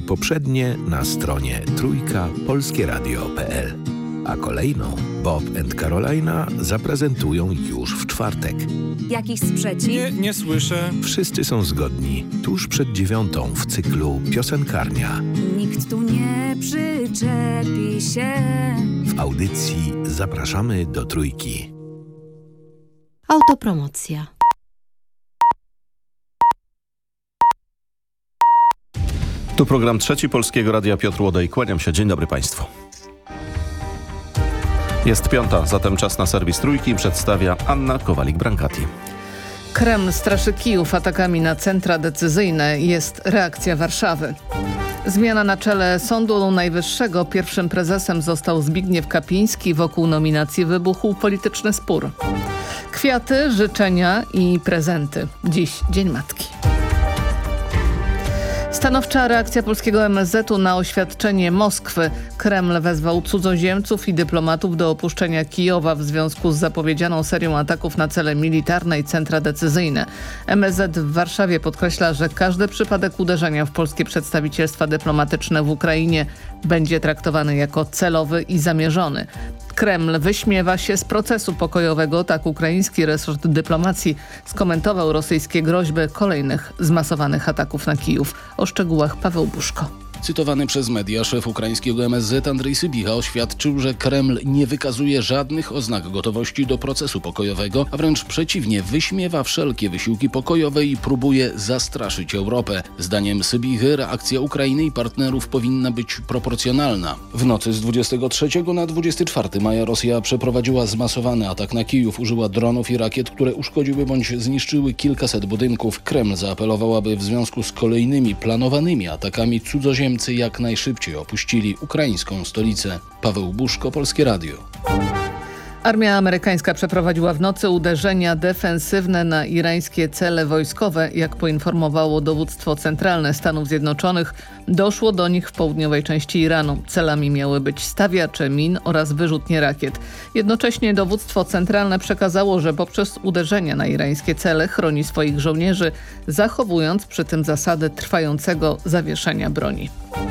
i poprzednie na stronie trójkapolskieradio.pl. A kolejną Bob and Carolina zaprezentują już w czwartek. Jakiś sprzeciw? Nie słyszę. Wszyscy są zgodni tuż przed 9:00 w cyklu Piosenkarnia. Nikt tu nie przyczepi się. W audycji zapraszamy do Trójki. Autopromocja. Tu program Trzeci Polskiego Radia, Piotr Łodej. Kłaniam się. Dzień dobry Państwu. Jest 5:00, zatem czas na serwis Trójki. Przedstawia Anna Kowalik-Brankati. Kreml straszy Kijów atakami na centra decyzyjne. Jest reakcja Warszawy. Zmiana na czele Sądu Najwyższego. Pierwszym prezesem został Zbigniew Kapiński. Wokół nominacji wybuchł polityczny spór. Kwiaty, życzenia i prezenty. Dziś Dzień Matki. Stanowcza reakcja polskiego MSZ-u na oświadczenie Moskwy. Kreml wezwał cudzoziemców i dyplomatów do opuszczenia Kijowa w związku z zapowiedzianą serią ataków na cele militarne i centra decyzyjne. MSZ w Warszawie podkreśla, że każdy przypadek uderzenia w polskie przedstawicielstwa dyplomatyczne w Ukrainie będzie traktowany jako celowy i zamierzony. Kreml wyśmiewa się z procesu pokojowego. Tak ukraiński resort dyplomacji skomentował rosyjskie groźby kolejnych zmasowanych ataków na Kijów. O szczegółach Paweł Buszko. Cytowany przez media szef ukraińskiego MSZ Andrzej Sybicha oświadczył, że Kreml nie wykazuje żadnych oznak gotowości do procesu pokojowego, a wręcz przeciwnie, wyśmiewa wszelkie wysiłki pokojowe i próbuje zastraszyć Europę. Zdaniem Sybichy reakcja Ukrainy i partnerów powinna być proporcjonalna. W nocy z 23 na 24 maja Rosja przeprowadziła zmasowany atak na Kijów, użyła dronów i rakiet, które uszkodziły bądź zniszczyły kilkaset budynków. Kreml zaapelował, aby w związku z kolejnymi planowanymi atakami cudzoziemcy jak najszybciej opuścili ukraińską stolicę. Paweł Buszko, Polskie Radio. Armia amerykańska przeprowadziła w nocy uderzenia defensywne na irańskie cele wojskowe. Jak poinformowało dowództwo centralne Stanów Zjednoczonych, doszło do nich w południowej części Iranu. Celami miały być stawiacze min oraz wyrzutnie rakiet. Jednocześnie dowództwo centralne przekazało, że poprzez uderzenia na irańskie cele chroni swoich żołnierzy, zachowując przy tym zasady trwającego zawieszenia broni.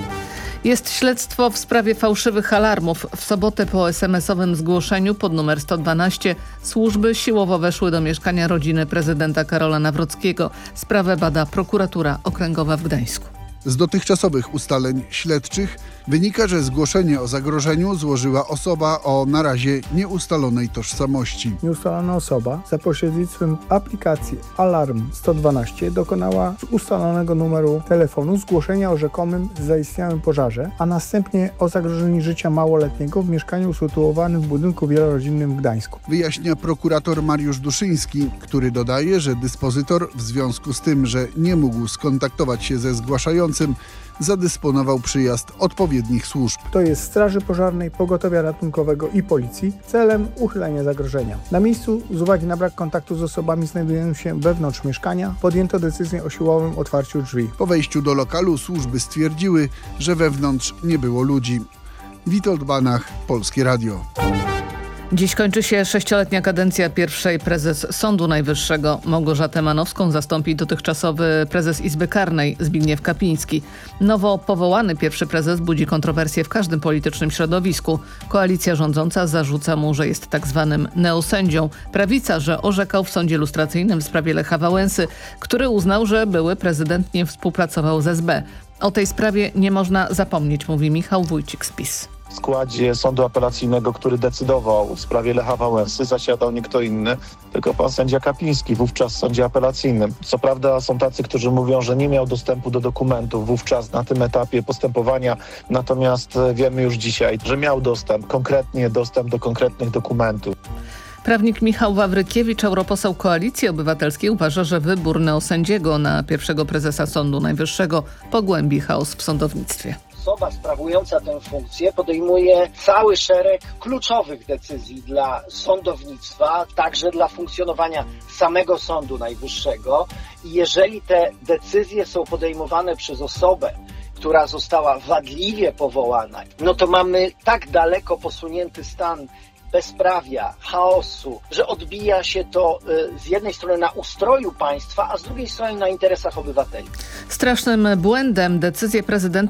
Jest śledztwo w sprawie fałszywych alarmów. W sobotę po SMS-owym zgłoszeniu pod numer 112 służby siłowo weszły do mieszkania rodziny prezydenta Karola Nawrockiego. Sprawę bada prokuratura okręgowa w Gdańsku. Z dotychczasowych ustaleń śledczych wynika, że zgłoszenie o zagrożeniu złożyła osoba o na razie nieustalonej tożsamości. Nieustalona osoba za pośrednictwem aplikacji Alarm 112 dokonała z ustalonego numeru telefonu zgłoszenia o rzekomym zaistniałym pożarze, a następnie o zagrożeniu życia małoletniego w mieszkaniu usytuowanym w budynku wielorodzinnym w Gdańsku. Wyjaśnia prokurator Mariusz Duszyński, który dodaje, że dyspozytor w związku z tym, że nie mógł skontaktować się ze zgłaszającym, zadysponował przyjazd odpowiednich służb. To jest Straży Pożarnej, Pogotowia Ratunkowego i Policji celem uchylenia zagrożenia. Na miejscu z uwagi na brak kontaktu z osobami znajdującymi się wewnątrz mieszkania podjęto decyzję o siłowym otwarciu drzwi. Po wejściu do lokalu służby stwierdziły, że wewnątrz nie było ludzi. Witold Banach, Polskie Radio. Dziś kończy się 6-letnia kadencja pierwszej prezes Sądu Najwyższego. Małgorzatę Manowską zastąpi dotychczasowy prezes Izby Karnej Zbigniew Kapiński. Nowo powołany pierwszy prezes budzi kontrowersje w każdym politycznym środowisku. Koalicja rządząca zarzuca mu, że jest tak zwanym neosędzią. Prawica, że orzekał w sądzie lustracyjnym w sprawie Lecha Wałęsy, który uznał, że były prezydent nie współpracował z SB. O tej sprawie nie można zapomnieć, mówi Michał Wójcik z PiS. W składzie sądu apelacyjnego, który decydował w sprawie Lecha Wałęsy, zasiadał nie kto inny, tylko pan sędzia Kapiński, wówczas w sądzie apelacyjnym. Co prawda są tacy, którzy mówią, że nie miał dostępu do dokumentów wówczas na tym etapie postępowania, natomiast wiemy już dzisiaj, że miał dostęp do konkretnych dokumentów. Prawnik Michał Wawrykiewicz, europoseł Koalicji Obywatelskiej, uważa, że wybór neosędziego na pierwszego prezesa Sądu Najwyższego pogłębi chaos w sądownictwie. Osoba sprawująca tę funkcję podejmuje cały szereg kluczowych decyzji dla sądownictwa, także dla funkcjonowania samego Sądu Najwyższego. I jeżeli te decyzje są podejmowane przez osobę, która została wadliwie powołana, no to mamy tak daleko posunięty stan bezprawia, chaosu, że odbija się to z jednej strony na ustroju państwa, a z drugiej strony na interesach obywateli. Strasznym błędem decyzję prezydenta